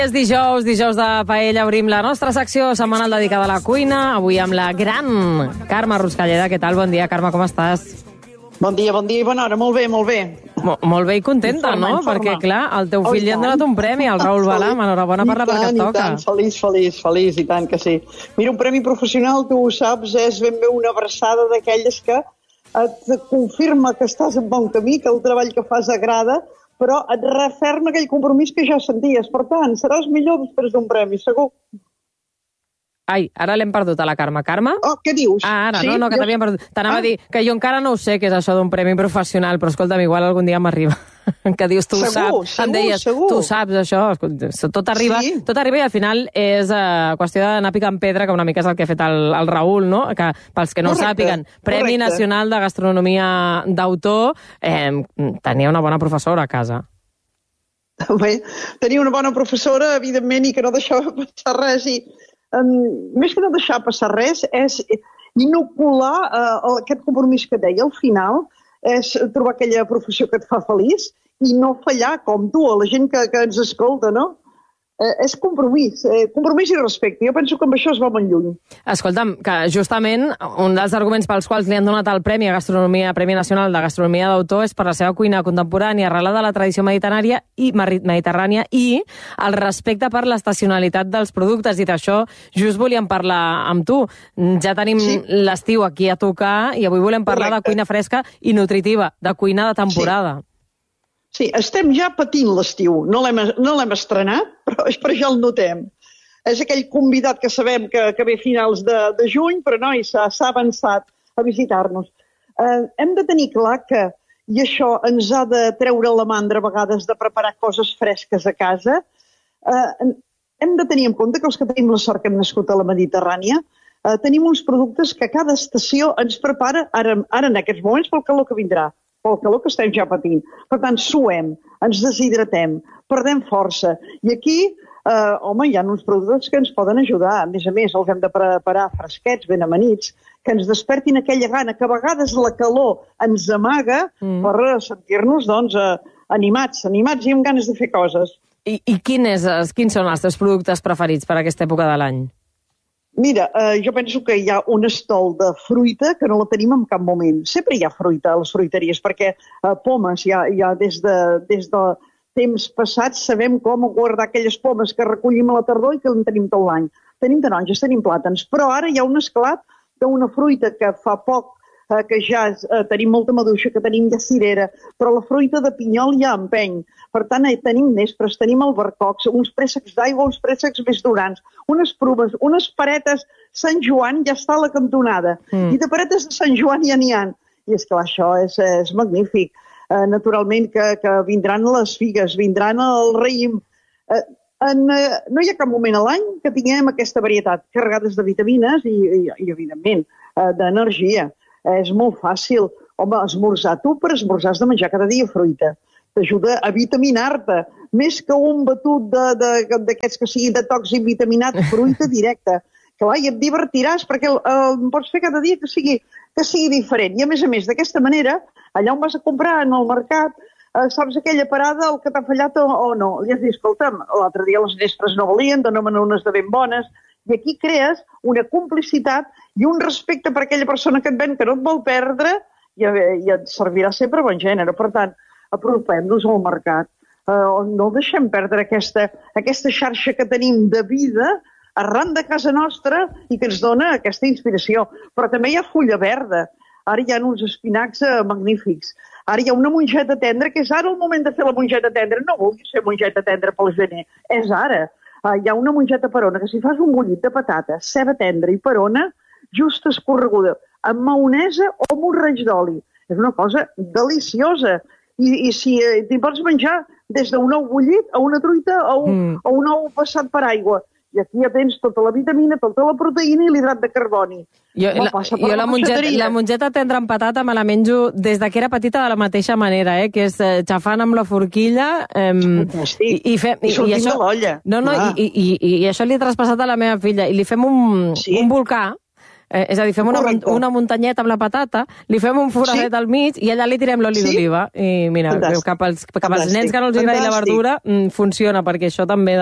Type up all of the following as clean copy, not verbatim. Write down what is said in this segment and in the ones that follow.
És dijous de Paella, obrim la nostra secció setmanal dedicada a la cuina, avui amb la gran Carme Ruscalleda. Què tal? Bon dia, Carme, com estàs? Bon dia i bona hora, molt bé. Molt bé i contenta, no? Perquè, clar, el teu fill li han donat un premi, el Raül Balam, enhorabona per la part que et toca. I tant, feliç, i tant que sí. Mira, un premi professional, tu ho saps, és ben bé una abraçada d'aquelles que et confirma que estàs en bon camí, que el treball que fas agrada, però et referma aquell compromís que ja senties. Per tant, seràs millor després d'un premi, segur. Ai, ara l'hem perdut a la Carme. Carme? Oh, què dius? Ah, ara, sí? No, que t'havíem perdut. T'anava a dir que jo encara no ho sé què és això d'un premi professional, però escolta'm, igual algun dia m'arriba. Que dius, tu ho saps. Em deies, tu ho saps, això. Tot arriba i al final és qüestió d'anar picant pedra, que una mica és el que ha fet el Raül, no? Que pels que no ho sàpiguen, Premi Nacional de Gastronomia d'Autor, tenia una bona professora a casa. Bé, tenia una bona professora, evidentment, i que no deixava passar res, i més que no deixar passar res, és inocular aquest compromís que deia al final, és trobar aquella professió que et fa feliç i no fallar, com tu, a la gent que ens escolta, no? És compromís i respecte. Jo penso que amb això es va molt lluny. Escolta'm, que justament un dels arguments pels quals li han donat el Premi a Gastronomia, Premi Nacional de Gastronomia d'Autor, és per la seva cuina contemporània arrelada a la tradició mediterrània i el respecte per l'estacionalitat dels productes. I d'això just volíem parlar amb tu. Ja tenim l'estiu aquí a tocar i avui volem parlar de cuina fresca i nutritiva, de cuina de temporada. Sí, estem ja patint l'estiu. No l'hem estrenat, però ja el notem. És aquell convidat que sabem que ve a finals de juny, però no, s'ha avançat a visitar-nos. Hem de tenir clar que, i això ens ha de treure la mandra a vegades de preparar coses fresques a casa, hem de tenir en compte que els que tenim la sort que hem nascut a la Mediterrània, tenim uns productes que cada estació ens prepara, ara en aquests moments, pel calor que vindrà, pel calor que estem ja patint. Per tant, suem, ens deshidratem, perdem força. I aquí, hi ha uns productes que ens poden ajudar. A més, els hem de preparar fresquets, ben amanits, que ens despertin aquella gana, que a vegades la calor ens amaga per sentir-nos, animats i amb ganes de fer coses. I quins són els teus productes preferits per a aquesta època de l'any? Mira, jo penso que hi ha un estol de fruita que no la tenim en cap moment. Sempre hi ha fruita a les fruiteries, perquè pomes ja des de temps passats sabem com guardar aquelles pomes que recollim a la tardor i que en tenim tot l'any. Tenim taronges, tenim plàtans, però ara hi ha un esclat d'una fruita que fa poc que ja tenim molta maduixa, que tenim ja cirera, però la fruita de pinyol ja empeny. Per tant, tenim nespres, tenim albercocs, uns préssecs d'aigua, uns préssecs més durans, unes prunes, unes paretes Sant Joan ja està a la cantonada. I de paretes de Sant Joan ja n'hi ha. I és clar, això és magnífic. Naturalment que vindran les figues, vindran el raïm. No hi ha cap moment a l'any que tinguem aquesta varietat carregades de vitamines i evidentment, d'energia. És molt fàcil. Home, esmorzar. Tu per esmorzar has de menjar cada dia fruita. T'ajuda a vitaminar-te. Més que un batut d'aquests que sigui detox i vitaminat, fruita directa. Clar, i et divertiràs perquè el pots fer cada dia que sigui diferent. I a més, d'aquesta manera, allà on vas a comprar en el mercat, saps aquella parada, el que t'ha fallat o no. I has dit, escolta'm, l'altre dia les nespres no valien, donem unes de ben bones. I aquí crees una complicitat i un respecte per aquella persona que et ven, que no et vol perdre, i et servirà sempre bon gènere. Per tant, apropem-nos al mercat. No deixem perdre aquesta xarxa que tenim de vida arran de casa nostra i que ens dona aquesta inspiració. Però també hi ha fulla verda. Ara hi ha uns espinacs magnífics. Ara hi ha una mongeta tendra, que és ara el moment de fer la mongeta tendra. No vulguis fer mongeta tendra pel gener. És ara. Hi ha una mongeta perona, que si fas un bullit de patata, ceba tendra i perona, just escorreguda, amb maonesa o amb un raig d'oli. És una cosa deliciosa. I si t'hi pots menjar des d'un ou bullit a una truita o un ou passat per aigua. I aquí ja tens tota la vitamina, tota la proteïna i l'hidrat de carboni. Jo la mongeta tendra amb patata me la menjo des que era petita de la mateixa manera, que és xafant amb la forquilla. I sortint de l'olla. I això li he traspassat a la meva filla. I li fem un volcà És a dir, fem una muntanyeta amb la patata, li fem un foradet al mig i allà li tirem l'oli d'oliva. I mira, cap als nens que no els agradi la verdura, funciona, perquè això també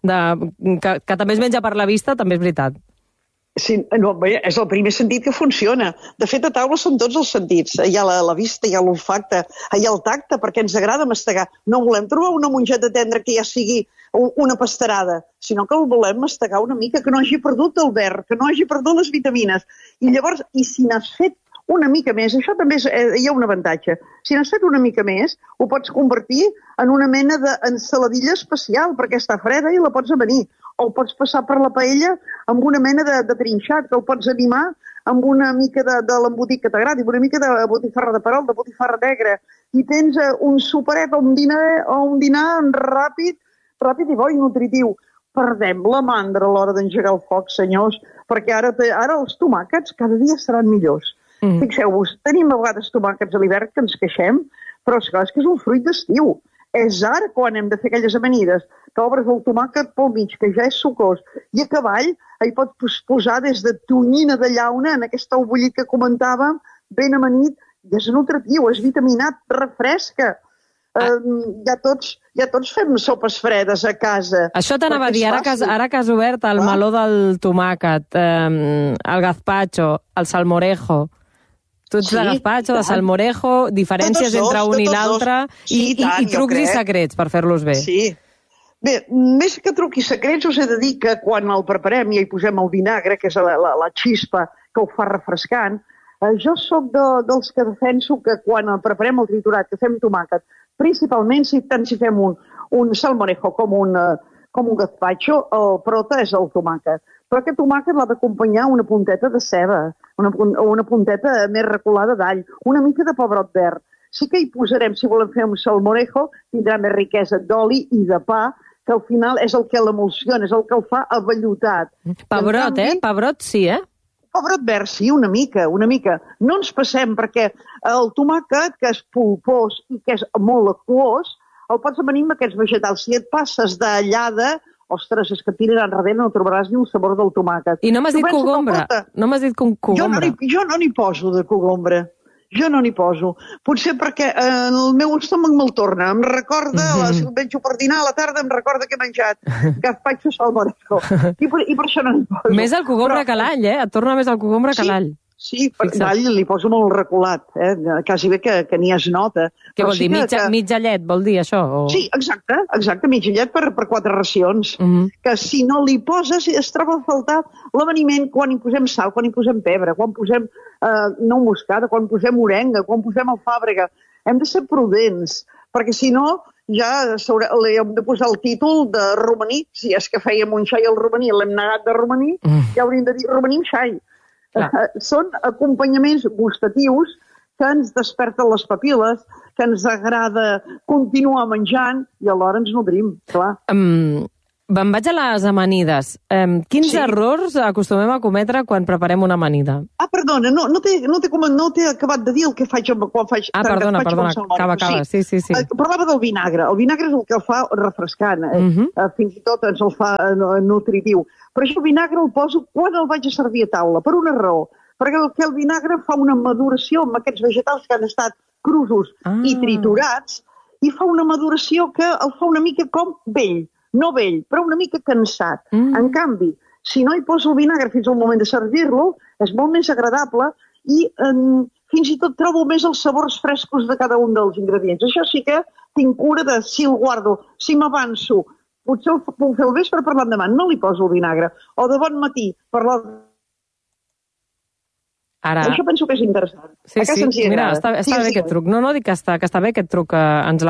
que també es menja per la vista, també és veritat. Sí, no, és el primer sentit que funciona. De fet, a taula són tots els sentits. Hi ha la vista, hi ha l'olfacte, hi ha el tacte, perquè ens agrada mastegar. No volem trobar una mongeta tendra que ja sigui una pastarada, sinó que el volem mastegar una mica, que no hagi perdut el verd, que no hagi perdut les vitamines. I llavors, si n'has fet una mica més, això també hi ha un avantatge. Si n'has fet una mica més, ho pots convertir en una mena d'ensaladilla especial, perquè està freda i la pots amanir. O el pots passar per la paella amb una mena de trinxat, que el pots animar amb una mica de l'embotit que t'agradi, una mica de botifarra de perol, de botifarra negra, i tens un superet o un dinar ràpid i bo i nutritiu. Perdem la mandra a l'hora d'engegar el foc, senyors, perquè ara els tomàquets cada dia seran millors. Fixeu-vos, tenim a vegades tomàquets a l'hivern que ens queixem, però és que és un fruit d'estiu. És ara quan hem de fer aquelles amanides, que obres el tomàquet pel mig, que ja és sucós, i a cavall hi pots posar des de tonyina de llauna, en aquest ou bullit que comentàvem, ben amanit, i és nutritiu, és vitaminat, refresca. Ja tots fem sopes fredes a casa. Això t'anava a dir, ara que has obert el meló del tomàquet, el gazpacho, el salmorejo. Tu ets de gazpacho, de salmorejo, diferències entre un i l'altre, i trucs i secrets per fer-los bé. Sí. Bé, més que trucs i secrets, us he de dir que quan el preparem i hi posem el vinagre, que és la xispa que ho fa refrescant, jo sóc dels que defenso que quan el preparem el triturat, que fem tomàquet, principalment tant si fem un salmorejo com un gazpacho, el prota és el tomàquet. Però aquest tomàquet l'ha d'acompanyar una punteta de ceba, una punteta més reculada d'all, una mica de pebrot verd. Sí que hi posarem, si volem fer un salmorejo, tindrà més riquesa d'oli i de pa, que al final és el que l'emulsiona, és el que el fa avellutat. Pebrot, Pebrot sí, Pebrot verd, sí, una mica. No ens passem, perquè el tomàquet, que és polpós i que és molt aquós, el pots amanir amb aquests vegetals. Si et passes d'allada, ostres, és que et tiraran darrere, no trobaràs ni el sabor del tomàquet. I no m'has dit cogombre. No m'has dit cogombre. Jo no n'hi poso de cogombre. Jo no n'hi poso. Potser perquè el meu estómac me'l torna. Em recorda, si el menjo per dinar a la tarda, em recorda que he menjat gazpacho salmorejo. I per això no n'hi poso. Més el cogombre que l'all, Et torna més el cogombre que l'all. Sí, l'all li poso molt reculat, quasi bé que n'hi es nota. Què vol dir? Mitja llet, vol dir això? Sí, exacte, mitja llet per 4 racions. Que si no li poses, es troba a faltar l'amaniment quan hi posem sal, quan hi posem pebre, quan posem nou moscada, quan posem orenga, quan posem alfàbrega. Hem de ser prudents, perquè si no ja li hem de posar el títol de romaní. Si és que fèiem un xai al romaní, l'hem negat de romaní, ja hauríem de dir romaní amb xai. Són acompanyaments gustatius que ens desperten les papil·les, que ens agrada continuar menjant i alhora ens nodrim, clar. Me'n vaig a les amanides. Quins errors acostumem a cometre quan preparem una amanida? Perdona, no t'he acabat de dir el que faig quan faig... Perdona, acaba, sí. Parlava del vinagre. El vinagre és el que el fa refrescant, fins i tot ens el fa nutritiu. Però això el vinagre el poso quan el vaig a servir a taula, per una raó. Perquè el vinagre fa una maduració amb aquests vegetals que han estat crusos i triturats, i fa una maduració que el fa una mica com vell. No vell, però una mica cansat. En canvi, si no hi poso el vinagre fins al moment de servir-lo, és molt més agradable i fins i tot trobo més els sabors frescos de cada un dels ingredients. Això sí que tinc cura de si el guardo, si m'avanço, potser el puc fer el vespre per l'endemà, no li poso el vinagre. O de bon matí, per la... Això penso que és interessant. Sí, mira, està bé aquest truc. No, dic que està bé aquest truc, ens